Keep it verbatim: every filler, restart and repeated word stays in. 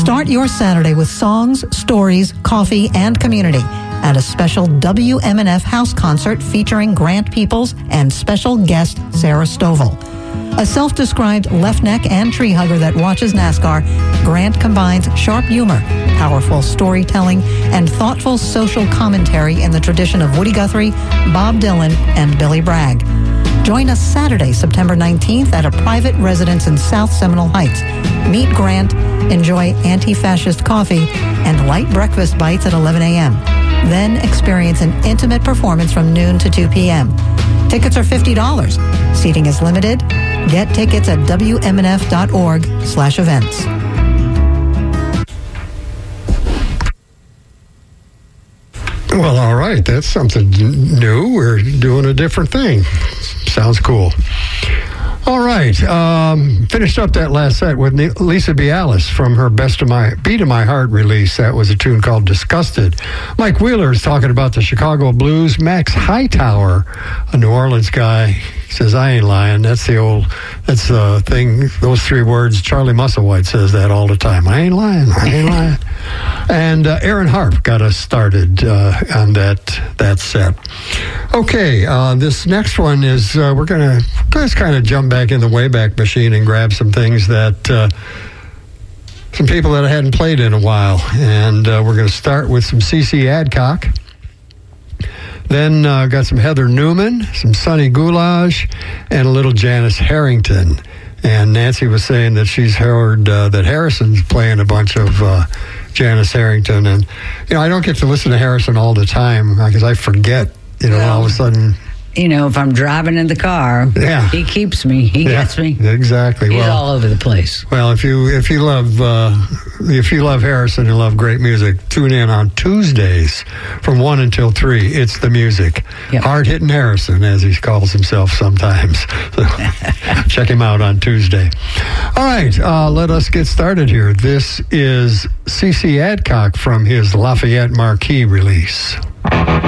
Start your Saturday with songs, stories, coffee, and community at a special W M N F house concert featuring Grant Peoples and special guest Sarah Stovall. A self-described left neck and tree hugger that watches NASCAR, Grant combines sharp humor, powerful storytelling, and thoughtful social commentary in the tradition of Woody Guthrie, Bob Dylan, and Billy Bragg. Join us Saturday, September nineteenth at a private residence in South Seminole Heights. Meet Grant, enjoy anti-fascist coffee, and light breakfast bites at eleven a.m. Then experience an intimate performance from noon to two p.m. Tickets are fifty dollars. Seating is limited. Get tickets at W M N F dot org slash events. Well, all right. That's something new. We're doing a different thing. Sounds cool. All right. Um, finished up that last set with Lisa Bialis from her Best of My Beat of My Heart release. That was a tune called Disgusted. Mike Wheeler is talking about the Chicago Blues. Max Hightower, a New Orleans guy, says, I ain't lying. That's the old, that's the thing, those three words. Charlie Musselwhite says that all the time. I ain't lying. I ain't lying. And uh, Aaron Harp got us started uh, on that that set. Okay, uh, this next one is, uh, we're going to just kind of jump back in the Wayback Machine and grab some things that, uh, some people that I hadn't played in a while. And uh, we're going to start with some C C Adcock. Then uh, got some Heather Newman, some Sonny Goulash, and a little Janice Harrington. And Nancy was saying that she's heard uh, that Harrison's playing a bunch of uh, Janice Harrington. And, you know, I don't get to listen to Harrison all the time because I forget, you know, well, all of a sudden. You know, if I'm driving in the car, yeah. he keeps me. He yeah, gets me. Exactly. He's well, all over the place. Well, if you if you love uh, if you love Harrison and love great music, tune in on Tuesdays from one until three. It's the music. Yep. Hard hitting Harrison, as he calls himself sometimes. So check him out on Tuesday. All right, uh, let us get started here. This is C C Adcock from his Lafayette Marquee release.